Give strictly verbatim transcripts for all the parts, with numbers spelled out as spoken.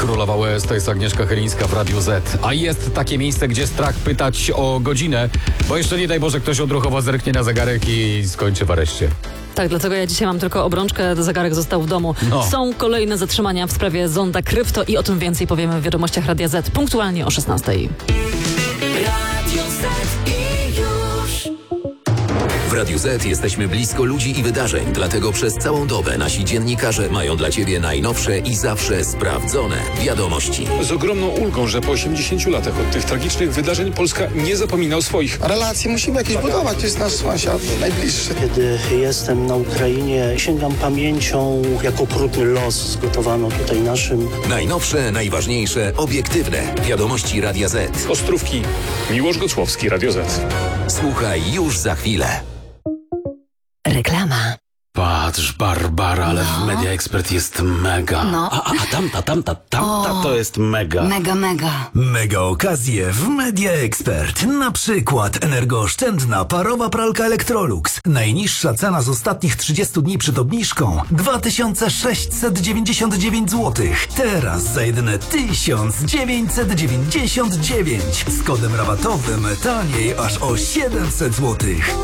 Królowa U S to jest Agnieszka Chylińska w Radiu Z. A jest takie miejsce, gdzie strach pytać o godzinę, bo jeszcze nie daj Boże ktoś odruchowo zerknie na zegarek i skończy w areszcie. Tak, dlatego ja dzisiaj mam tylko obrączkę, zegarek został w domu. No. Są kolejne zatrzymania w sprawie zonda krypto i o tym więcej powiemy w wiadomościach Radia Z punktualnie o szesnastej. Radio Z i już. W Radiu Z jesteśmy blisko ludzi i wydarzeń, dlatego przez całą dobę nasi dziennikarze mają dla Ciebie najnowsze i zawsze sprawdzone wiadomości. Z ogromną ulgą, że po osiemdziesięciu latach od tych tragicznych wydarzeń Polska nie zapomina o swoich. Relacje musimy jakieś budować, to jest nasz sąsiad najbliższy. Kiedy jestem na Ukrainie, sięgam pamięcią, jak okrutny los zgotowano tutaj naszym. Najnowsze, najważniejsze, obiektywne wiadomości Radia Z. Ostrówki, Miłosz Gocłowski, Radio Z. Słuchaj już za chwilę. Reklama. Patrz, Barbara, ale No. w Media Expert jest mega. No. A, a, a tamta, tamta, tamta O. to jest mega. Mega, mega. Mega okazje w Media Expert. Na przykład energooszczędna parowa pralka Electrolux. Najniższa cena z ostatnich trzydziestu dni przed obniżką dwa tysiące sześćset dziewięćdziesiąt dziewięć złotych. Teraz za jedyne tysiąc dziewięćset dziewięćdziesiąt dziewięć. Z kodem rabatowym taniej aż o siedemset złotych.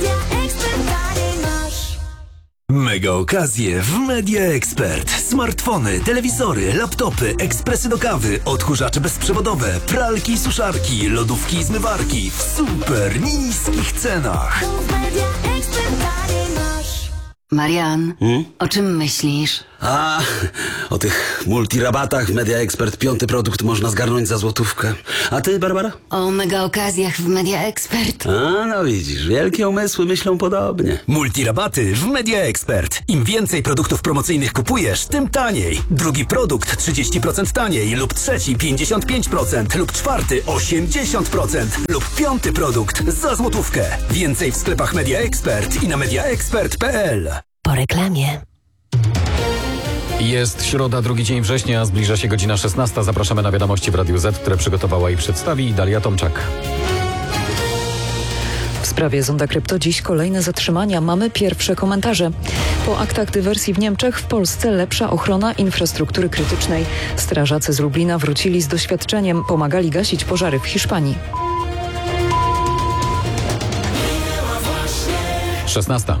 Mega okazje w Media Expert. Smartfony, telewizory, laptopy, ekspresy do kawy, odkurzacze bezprzewodowe, pralki i suszarki, lodówki i zmywarki w super niskich cenach. Marian, Hmm? o czym myślisz? A, o tych multirabatach w Media Expert piąty produkt można zgarnąć za złotówkę. A ty, Barbara? O mega okazjach w Media Expert. A, no widzisz, wielkie umysły myślą podobnie. Multirabaty w Media Expert. Im więcej produktów promocyjnych kupujesz, tym taniej. Drugi produkt trzydzieści procent taniej lub trzeci pięćdziesiąt pięć procent lub czwarty osiemdziesiąt procent lub piąty produkt za złotówkę. Więcej w sklepach Media Expert i na mediaexpert kropka p l. Po reklamie. Jest środa, drugi dzień września, zbliża się godzina szesnasta. Zapraszamy na wiadomości w Radiu Z, które przygotowała i przedstawi Dalia Tomczak. W sprawie zonda krypto dziś kolejne zatrzymania. Mamy pierwsze komentarze. Po aktach dywersji w Niemczech w Polsce lepsza ochrona infrastruktury krytycznej. Strażacy z Lublina wrócili z doświadczeniem, pomagali gasić pożary w Hiszpanii. szesnasta.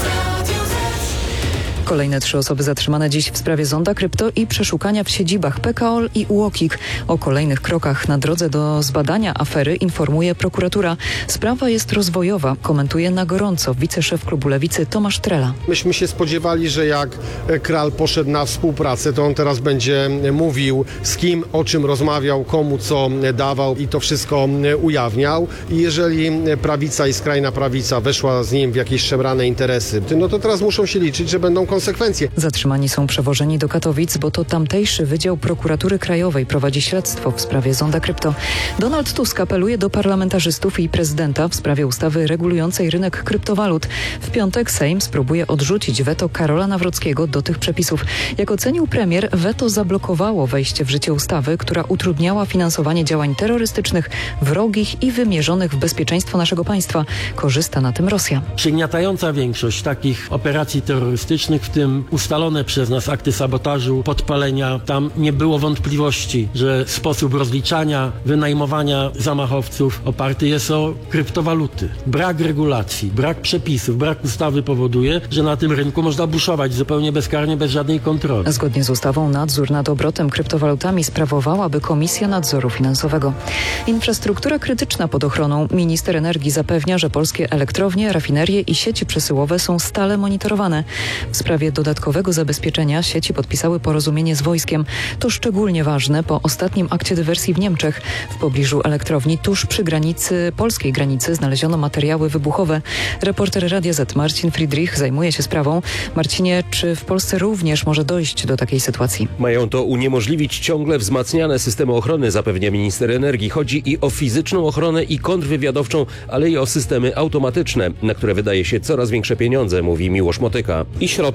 Kolejne trzy osoby zatrzymane dziś w sprawie zonda krypto i przeszukania w siedzibach P K O L i U O K I K. O kolejnych krokach na drodze do zbadania afery informuje prokuratura. Sprawa jest rozwojowa, komentuje na gorąco wiceszef klubu Lewicy Tomasz Trela. Myśmy się spodziewali, że jak Kral poszedł na współpracę, to on teraz będzie mówił z kim, o czym rozmawiał, komu co dawał i to wszystko ujawniał. I jeżeli prawica i skrajna prawica weszła z nim w jakieś szemrane interesy, no to teraz muszą się liczyć, że będą konsekwencje. Zatrzymani są przewożeni do Katowic, bo to tamtejszy Wydział Prokuratury Krajowej prowadzi śledztwo w sprawie zonda krypto. Donald Tusk apeluje do parlamentarzystów i prezydenta w sprawie ustawy regulującej rynek kryptowalut. W piątek Sejm spróbuje odrzucić weto Karola Nawrockiego do tych przepisów. Jak ocenił premier, weto zablokowało wejście w życie ustawy, która utrudniała finansowanie działań terrorystycznych, wrogich i wymierzonych w bezpieczeństwo naszego państwa. Korzysta na tym Rosja. Przygniatająca większość takich operacji terrorystycznych, w tym ustalone przez nas akty sabotażu, podpalenia, tam nie było wątpliwości, że sposób rozliczania, wynajmowania zamachowców oparty jest o kryptowaluty. Brak regulacji, brak przepisów, brak ustawy powoduje, że na tym rynku można buszować zupełnie bezkarnie, bez żadnej kontroli. Zgodnie z ustawą nadzór nad obrotem kryptowalutami sprawowałaby Komisja Nadzoru Finansowego. Infrastruktura krytyczna pod ochroną. Minister energii zapewnia, że polskie elektrownie, rafinerie i sieci przesyłowe są stale monitorowane. W sprawie dodatkowego zabezpieczenia sieci podpisały porozumienie z wojskiem. To szczególnie ważne po ostatnim akcie dywersji w Niemczech. W pobliżu elektrowni tuż przy granicy, polskiej granicy znaleziono materiały wybuchowe. Reporter Radia Z Marcin Friedrich zajmuje się sprawą. Marcinie, czy w Polsce również może dojść do takiej sytuacji? Mają to uniemożliwić ciągle wzmacniane systemy ochrony, zapewnia minister energii. Chodzi i o fizyczną ochronę i kontrwywiadowczą, ale i o systemy automatyczne, na które wydaje się coraz większe pieniądze, mówi Miłosz Motyka. I środki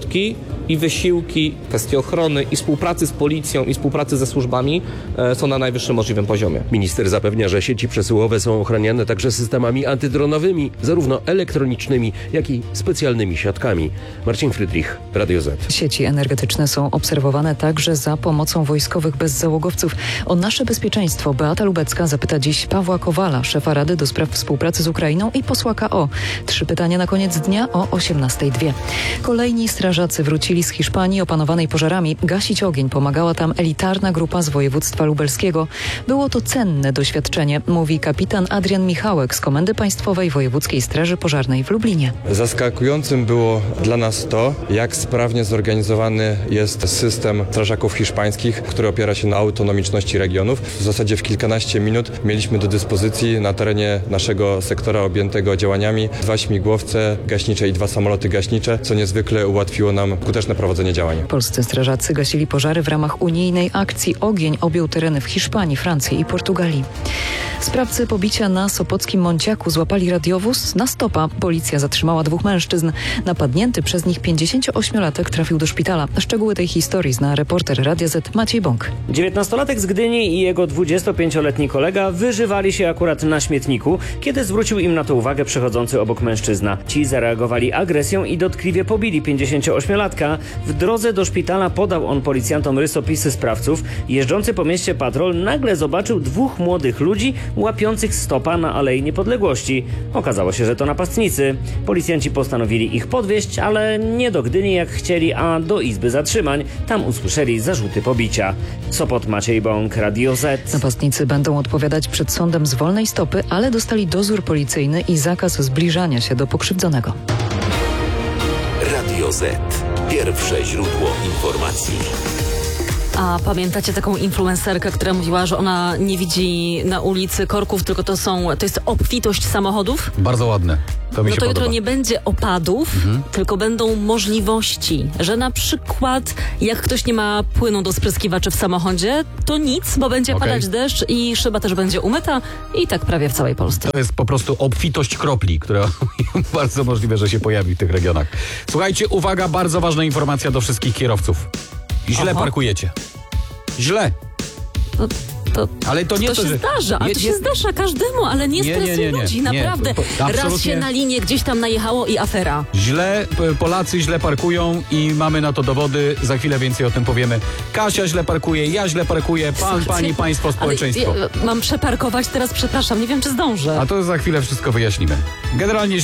środki i wysiłki, kwestie ochrony i współpracy z policją i współpracy ze służbami e, są na najwyższym możliwym poziomie. Minister zapewnia, że sieci przesyłowe są ochraniane także systemami antydronowymi, zarówno elektronicznymi, jak i specjalnymi siatkami. Marcin Frydrich, Radio Z. Sieci energetyczne są obserwowane także za pomocą wojskowych bezzałogowców. O nasze bezpieczeństwo Beata Lubecka zapyta dziś Pawła Kowala, szefa Rady do Spraw Współpracy z Ukrainą i posła K O. Trzy pytania na koniec dnia o osiemnastej dwie. Kolejni strażacy wrócili z Hiszpanii opanowanej pożarami. Gasić ogień pomagała tam elitarna grupa z województwa lubelskiego. Było to cenne doświadczenie, mówi kapitan Adrian Michałek z Komendy Państwowej Wojewódzkiej Straży Pożarnej w Lublinie. Zaskakującym było dla nas to, jak sprawnie zorganizowany jest system strażaków hiszpańskich, który opiera się na autonomiczności regionów. W zasadzie w kilkanaście minut mieliśmy do dyspozycji na terenie naszego sektora objętego działaniami dwa śmigłowce gaśnicze i dwa samoloty gaśnicze, co niezwykle ułatwiło nam skuteczne prowadzenie działań. Polscy strażacy gasili pożary w ramach unijnej akcji Ogień objął tereny w Hiszpanii, Francji i Portugalii. Sprawcy pobicia na sopockim Monciaku złapali radiowóz na stopa. Policja zatrzymała dwóch mężczyzn. Napadnięty przez nich pięćdziesięcioośmiolatek trafił do szpitala. Szczegóły tej historii zna reporter Radia Z Maciej Bąk. dziewiętnastolatek z Gdyni i jego dwudziestopięcioletni kolega wyżywali się akurat na śmietniku, kiedy zwrócił im na to uwagę przechodzący obok mężczyzna. Ci zareagowali agresją i dotkliwie pobili pięćdziesięcioośmiolatka. W drodze do szpitala podał on policjantom rysopisy sprawców. Jeżdżący po mieście patrol nagle zobaczył dwóch młodych ludzi łapiących stopa na Alei Niepodległości. Okazało się, że to napastnicy. Policjanci postanowili ich podwieźć, ale nie do Gdyni jak chcieli, a do Izby Zatrzymań. Tam usłyszeli zarzuty pobicia. Sopot, Maciej Bąk, Radio Z. Napastnicy będą odpowiadać przed sądem z wolnej stopy, ale dostali dozór policyjny i zakaz zbliżania się do pokrzywdzonego. Radio Z. Pierwsze źródło informacji. A pamiętacie taką influencerkę, która mówiła, że ona nie widzi na ulicy korków, tylko to są, to jest obfitość samochodów? Bardzo ładne. To mi no się to podoba. jutro nie będzie opadów, Mhm. tylko będą możliwości, że na przykład jak ktoś nie ma płynu do spryskiwaczy w samochodzie, to nic, bo będzie Okej. padać deszcz i szyba też będzie umyta i tak prawie w całej Polsce. To jest po prostu obfitość kropli, która bardzo możliwe, że się pojawi w tych regionach. Słuchajcie, uwaga, bardzo ważna informacja do wszystkich kierowców. Źle Aha. parkujecie. Źle. No, to, ale to nie to to, się że... zdarza, ale nie, to nie, się zdarza każdemu, ale nie, Nie, nie, stresuj nie, nie, ludzi, nie, naprawdę. to- to Raz absolutnie- się na linię gdzieś tam najechało i afera. Źle, p- Polacy źle parkują i mamy na to dowody. Za chwilę więcej o tym powiemy. Kasia źle parkuje, ja źle parkuję, pan, Słuchajcie, pani, państwo, ale społeczeństwo. ja, mam przeparkować teraz, przepraszam, nie wiem czy zdążę. A to za chwilę wszystko wyjaśnimy. Generalnie